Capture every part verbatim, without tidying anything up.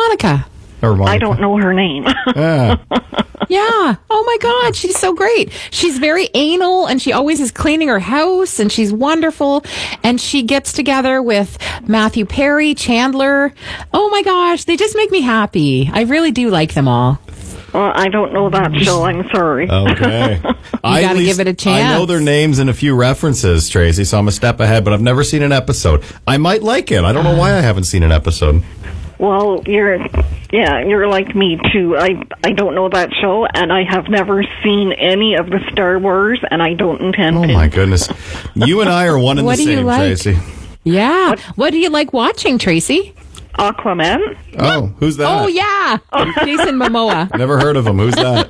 Monica? Or Monica? I don't know her name. Yeah. Yeah. Oh my God. She's so great. She's very anal and she always is cleaning her house and she's wonderful. And she gets together with Matthew Perry, Chandler. Oh my gosh. They just make me happy. I really do like them all. Well, I don't know that show. I'm sorry. Okay. You I got to at least- give it a chance. I know their names and a few references, Tracy, so I'm a step ahead, but I've never seen an episode. I might like it. I don't know why I haven't seen an episode. Well, you're, yeah, you're like me too. I I don't know that show, and I have never seen any of the Star Wars, and I don't intend Oh to. my goodness. You and I are one and What the do you same, like? Tracy. Yeah. What? what do you like watching, Tracy? Aquaman? Oh, who's that? Oh, yeah. Jason Momoa. Never heard of him. Who's that?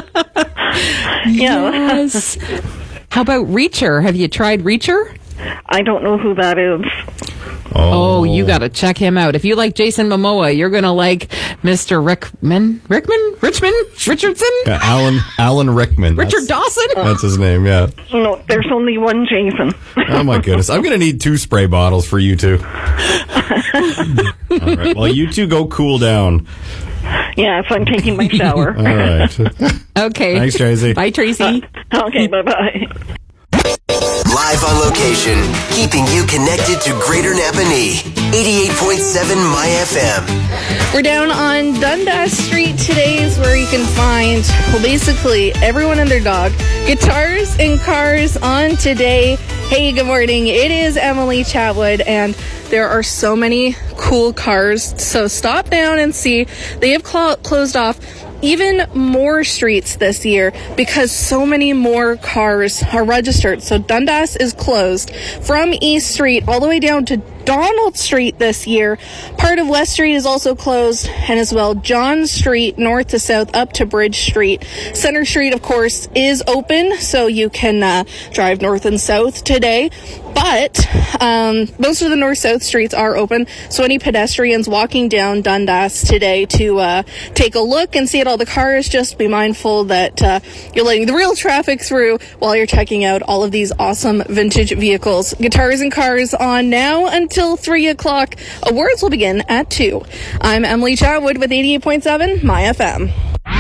Yeah. Yes. How about Reacher? Have you tried Reacher? I don't know who that is. Oh, you got to check him out. If you like Jason Momoa, you're going to like Mister Rickman, Rickman, Richmond, Richardson, Yeah, Alan Alan Rickman. Richard That's- Dawson. That's his name, yeah. No, there's only one Jason. Oh, my goodness. I'm going to need two spray bottles for you two. All right. Well, you two go cool down. Yes, I'm taking my shower. All right. Okay. Thanks, Tracy. Bye, Tracy. Okay, bye-bye. Live on location, keeping you connected to Greater Napanee. eighty-eight point seven My F M. We're down on Dundas Street today is where you can find, well, basically everyone and their dog. Guitars and cars on today. Hey, good morning. It is Emily Chatwood, and there are so many cool cars. So stop down and see. They have cl- closed off even more streets this year because so many more cars are registered. So Dundas is closed from East Street all the way down to Donald Street this year. Part of West Street is also closed, and as well John Street north to south up to Bridge Street. Center Street, of course, is open, so you can uh, drive north and south today. But um, most of the north-south streets are open, so any pedestrians walking down Dundas today to uh, take a look and see at all the cars, just be mindful that uh, you're letting the real traffic through while you're checking out all of these awesome vintage vehicles. Guitars and cars on now until three o'clock. Awards will begin at two. I'm Emily Chatwood with eighty-eight point seven My F M.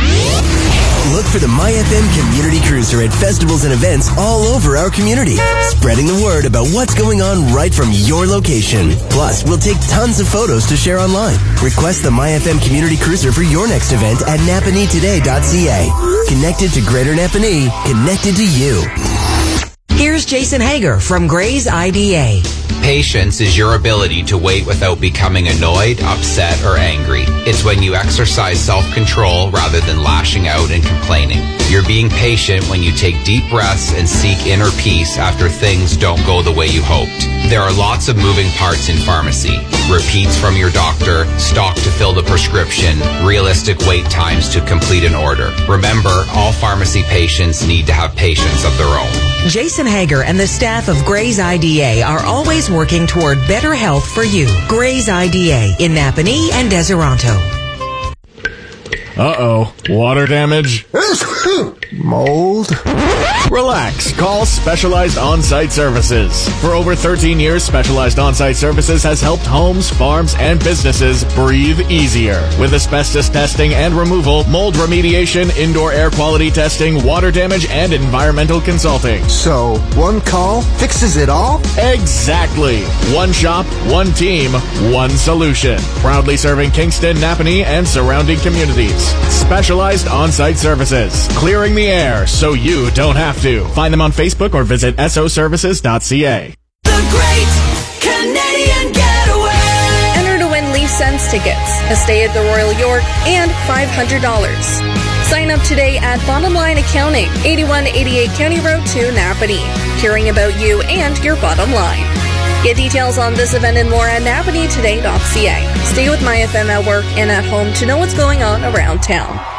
Look for the My F M Community Cruiser at festivals and events all over our community, spreading the word about what's going on right from your location. Plus, we'll take tons of photos to share online. Request the My F M Community Cruiser for your next event at napanee today dot c a. Connected to Greater Napanee, connected to you. Here's Jason Hager from Gray's I D A. Patience is your ability to wait without becoming annoyed, upset, or angry. It's when you exercise self-control rather than lashing out and complaining. You're being patient when you take deep breaths and seek inner peace after things don't go the way you hoped. There are lots of moving parts in pharmacy. Repeats from your doctor, stock to fill the prescription, realistic wait times to complete an order. Remember, all pharmacy patients need to have patience of their own. Jason Hager and the staff of Gray's I D A are always working toward better health for you. Gray's I D A in Napanee and Deseronto. Uh-oh. Water damage? Mold? Relax. Call Specialized On-Site Services. For over thirteen years, Specialized On-Site Services has helped homes, farms, and businesses breathe easier. With asbestos testing and removal, mold remediation, indoor air quality testing, water damage, and environmental consulting. So, one call fixes it all? Exactly. One shop, one team, one solution. Proudly serving Kingston, Napanee, and surrounding communities. Specialized On-Site Services. Clearing the air so you don't have to. Find them on Facebook or visit S O services dot c a. The Great Canadian Getaway. Enter to win Leaf Sense tickets, a stay at the Royal York, and five hundred dollars. Sign up today at Bottom Line Accounting, eighty-one eighty-eight County Road two, Napanee. Caring about you and your bottom line. Get details on this event and more at napanee today dot c a. Stay with My F M at work and at home to know what's going on around town.